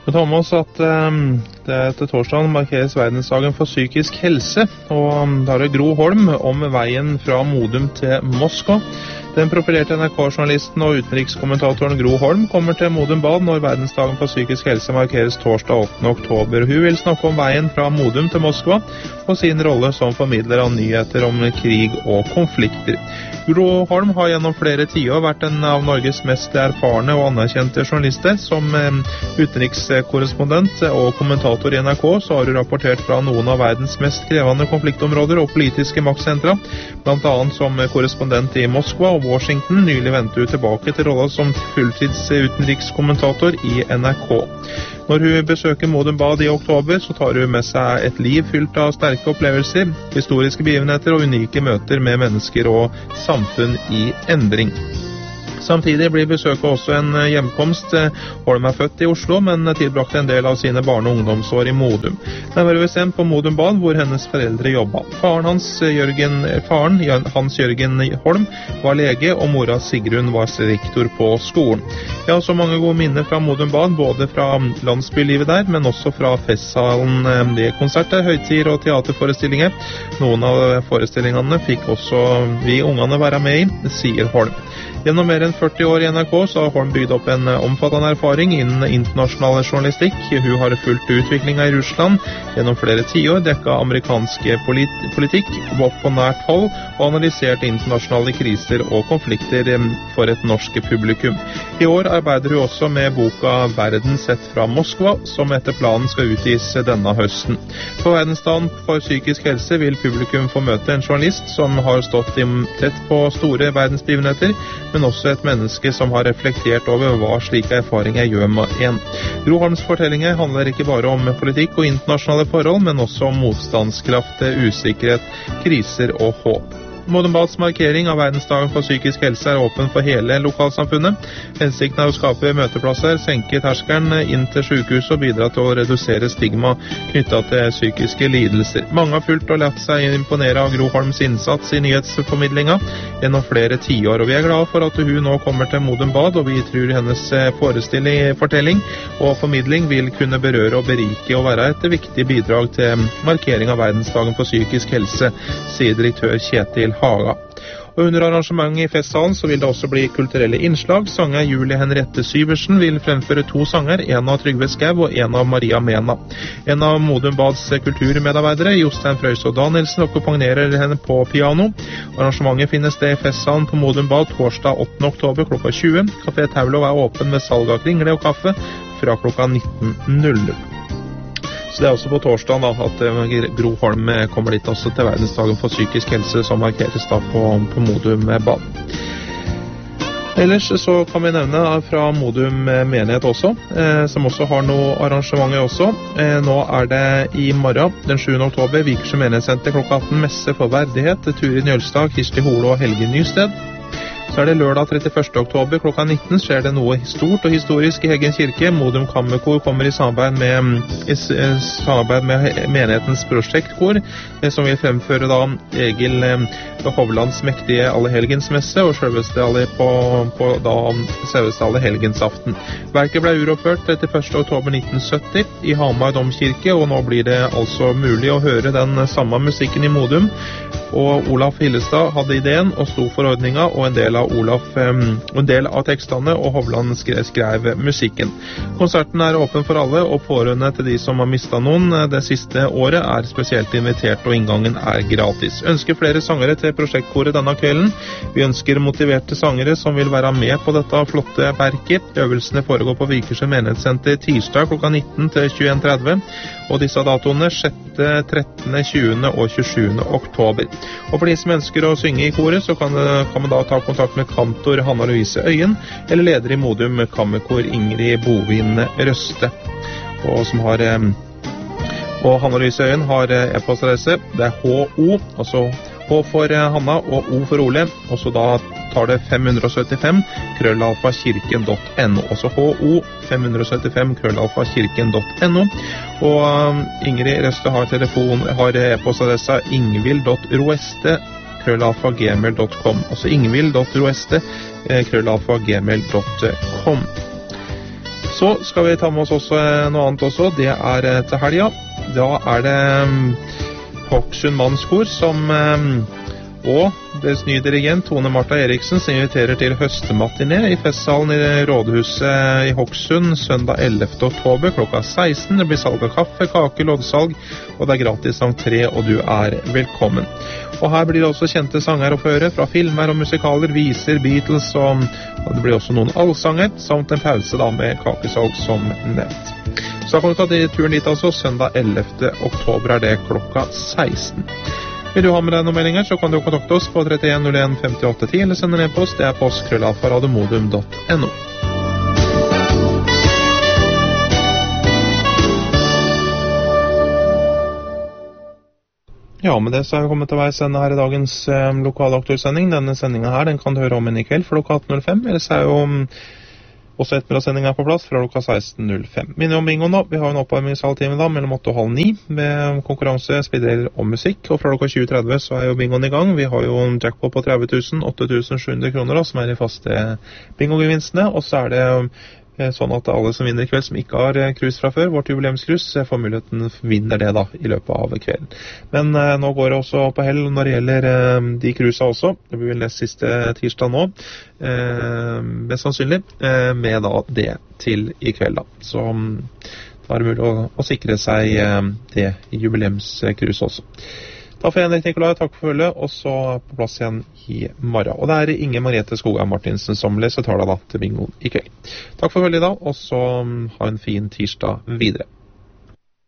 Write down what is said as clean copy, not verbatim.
Vi tar med oss at til torsdagen markeres verdensdagen for psykisk helse, og da er det Gro Holm om veien fra Modum til Moskva. Den profilerte NRK-journalisten og utenrikskommentatoren Gro Holm kommer til Modum Bad når verdensdagen for psykisk helse markeres torsdag 8. oktober. Hun vil snakke om veien fra Modum til Moskva og sin rolle som formidler av nyheter om krig og konflikter. Gro Holm har gjennom flere tiår vært en av Norges mest erfarne og anerkjente journalister. Som utenrikskorrespondent og kommentator i NRK så har hun rapportert fra noen av verdens mest krevende konfliktområder og politiske maktsentra, blant annet som korrespondent i Moskva og Washington. Nylig vendte hun tilbake til rollen som fulltids utenrikskommentator i NRK. Når hun besøker Modum Bad i oktober, så tar hun med seg et liv fylt av sterke opplevelser, historiske begivenheter og unike møter med mennesker og samfunn i endring. Samtidig blir besøket også en hjemkomst. Holm er født i Oslo, men tilbrakte en del av sine barne- og ungdomsår i Modum. Den var bestemt på Modum Bad, hvor hennes foreldre jobbet. Faren Hans Jørgen Holm var lege, og mora Sigrun var rektor på skolen. Jeg har så mange gode minner fra Modum Bad, både fra landsbylivet der, men også fra festsalen ved konserter, høytider og teaterforestillinger. Noen av forestillingene fikk også vi ungene være med i, sier Holm. Gjennom mer enn 40 år i NRK så har Holm bygd opp en omfattende erfaring innen internasjonal journalistikk. Hun har fulgt utviklingen i Russland gjennom flere tiår, dekket amerikanske politikk på nært hold og analysert internasjonale kriser og konflikter for et norsk publikum. I år arbeider hun også med boka Verden sett fra Moskva, som etter planen skal utgis denne høsten. På verdensdagen for psykisk helse vil publikum få møte en journalist som har stått tett på store verdensbegivenheter, men også et menneske som har reflektert over hva slike erfaringer gjør med en. Gro Holms fortellinger handler ikke bare om politikk og internasjonale forhold, men også om motstandskraft, usikkerhet, kriser og håp. Modum Bads markering av verdensdagen for psykisk helse er åpen for hele lokalsamfunnet. Hensikten er å skape møteplasser, senke terskelen inn til sykehus og bidra til å redusere stigma knyttet til psykiske lidelser. Mange har fulgt og latt seg imponere av Gro Holms innsats i nyhetsformidlingen gjennom flere tiår, og vi er glade for at hun nå kommer til Modum Bad, og vi tror hennes fortelling og formidling vil kunne berøre og berike og være et viktig bidrag til markering av verdensdagen for psykisk helse, sier direktør Kjetil Haga. Og under arrangementet i festsalen så vil det også bli kulturelle innslag. Sanger Julie Henriette Syversen vil fremføre 2 sanger, en av Trygve Skau og en av Maria Mena. En av Modum Bads kulturmedarbeidere, Jostein Frøyså Danielsen, akkompagnerer henne på piano. Arrangementet finner sted i festsalen på Modum Bad torsdag 8. oktober klokka 20. Café Taulov er åpen med salg av kringle og kaffe fra klokka 19.00. Så det er også på torsdag da, at Gro Holm kommer dit også til verdensdagen for psykisk helse, som markeres da på Modum Bad. Ellers så kan vi nevne fra Modum menighet også, som også har noen arrangementer også. Nå er det i morgen, den 7. oktober, Vikersjø menighetssenter klokka 18, messe for verdighet, Turid Njølstad, Kristi Hole og Helge Nysted. Så er det lørdag 31. oktober klokka 19 skjer det noe stort og historisk i Heggen kirke. Modum Kammerkor kommer i samarbeid med menighetens prosjektkor, som vil fremføre da Egil Hovlands mektige Allehelgensmesse og selveste Allehelgensaften. Verket ble uroppført 31. oktober 1970 i Hamar domkirke, og nå blir det altså mulig å høre den samme musikken i Modum. Og Olaf Hillestad hadde ideen og sto for ordninga, og en del av tekstene, og Hovland skrev musikken. Konserten er åpen for alle, og pårørende til de som har mistet noen det siste året er spesielt invitert, og inngangen er gratis. Ønsker flere sangere til prosjektkoret denne kvelden. Vi ønsker motiverte sangere som vil være med på dette flotte verket. Øvelsene foregår på Vikersjø menighetssenter tirsdag klokka 19 til 21.30, og disse datoene 6., 13., 20. og 27. oktober. Og for de som ønsker å synge i koret, så kan man da ta kontakt med kantor Hanna Louise Øyen, eller leder i Modum Kammerkor Ingrid Bovin Røste. Og Hanna Louise Øyen har e-postadresse, det er HO, altså H for Hanna og O for Ole, og så da tar det 575 @kirken.no, altså HO 575 @kirken.no. Og Ingrid Røste har e-postadressa ingvild.roeste @gmail.com, altså ingvild.roeste @gmail.com. Så Så skal vi ta med oss også noe annet også. Det til helga. Da det Hokksund Mannskor som og deres nye dirigent Tone Martha Eriksen som inviterer til høstematiné i festsalen i Rådhuset i Hokksund søndag 11. oktober klokka 16. Det blir salg av kaffe, kake, loddsalg, og det gratis entré, og du velkommen. Og her blir det også kjente sanger å føre fra filmer og musikaler, viser, Beatles, og det blir også noen allsanger, samt en pause da med kakesalg som nevnt. Så da kan du ta turen dit altså, søndag 11. oktober det klokka 16. Vil du ha med deg noen meldinger, så kan du kontakte oss på 31 01 58 10, eller sende en e-post, det post@radiomodum.no. Ja, med det så vi kommet til veis ende her i dagens lokale aktuellsending. Denne sendingen her, den kan du høre om i kveld for klokka 18.05, eller så jo også ettermiddagssendingen på plass fra klokka 16.05. Minner om bingoen da, vi har en oppvarmingshalvtime da, mellom 8 og halv 9, med konkurranse, spiller og musikk, og fra klokka 20.30 så jo bingoen i gang. Vi har jo en jackpot på 30 000, 8.700 kroner da, som de faste bingogevinstene, og så det sånn at alle som vinner i kveld som ikke har krus fra før, vårt jubileumskrus, får muligheten vinner det da i løpet av kvelden. Men nå går det også på hell når det gjelder de krusa også. Det blir vel nest siste tirsdag nå, mest sannsynlig, med da det til i kveld da. Så da det mulig å sikre seg det jubileumskrus også. Da får jeg Henrik Nikolai, takk for følget, og så på plass igjen i morgen. Og det Inge Mariette Skogheim Martinsen som leser tala da til bingo i kveld. Takk for følget da, og så ha en fin tirsdag videre.